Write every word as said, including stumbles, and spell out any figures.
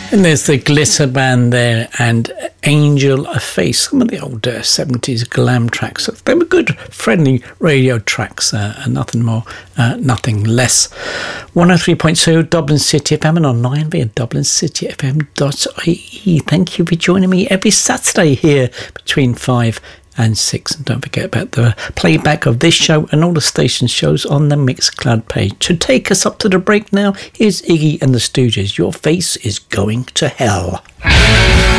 And there's the Glitter Band there and Angel of Face, some of the old uh, seventies glam tracks. They were good, friendly radio tracks, uh, and nothing more, uh, nothing less. one oh three point two Dublin City F M and online via dublin city f m dot i e. Thank you for joining me every Saturday here between five and six, and don't forget about the playback of this show and all the station shows on the Mixcloud page. To take us up to the break now, here's Iggy and the Stooges. Your face is going to hell.